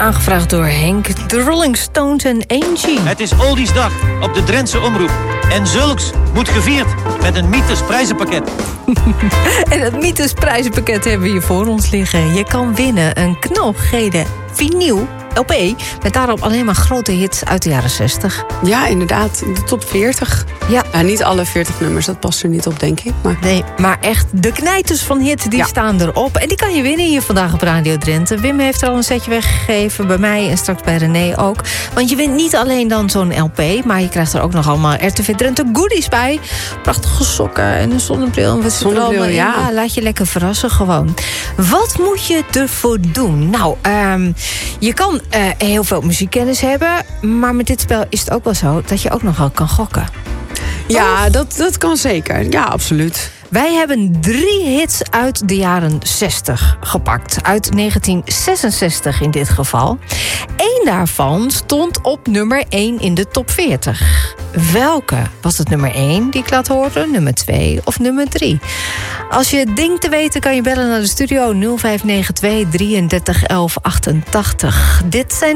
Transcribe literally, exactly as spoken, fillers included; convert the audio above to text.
Aangevraagd door Henk, de Rolling Stones en Angie. Het is Oldiesdag op de Drentse Omroep. En zulks moet gevierd met een Mythos prijzenpakket. En het Mythos prijzenpakket hebben we hier voor ons liggen. Je kan winnen een knalgele vinyl L P met daarop alleen maar grote hits uit de jaren zestig. Ja, inderdaad. De top veertig. Ja. Ja, niet alle veertig nummers, dat past er niet op, denk ik. Maar... Nee, maar echt de knijters van hits, die ja. staan erop. En die kan je winnen hier vandaag op Radio Drenthe. Wim heeft er al een setje weggegeven, bij mij en straks bij René ook. Want je wint niet alleen dan zo'n L P, maar je krijgt er ook nog allemaal R T V Drenthe goodies bij. Prachtige sokken en een zonnebril. Wat zit er allemaal in? Ja. Ja, laat je lekker verrassen gewoon. Wat moet je ervoor doen? Nou, um, je kan uh, heel veel muziekkennis hebben, maar met dit spel is het ook wel zo dat je ook nogal kan gokken. Ja, dat, dat kan zeker. Ja, absoluut. Wij hebben drie hits uit de jaren zestig gepakt. Uit negentien zesenzestig in dit geval. Eén daarvan stond op nummer één in de top veertig. Welke was het nummer één die ik laat horen? Nummer twee of nummer drie? Als je het ding te weten kan je bellen naar de studio nul vijf negen twee drieëndertig elf achtentachtig. Dit zijn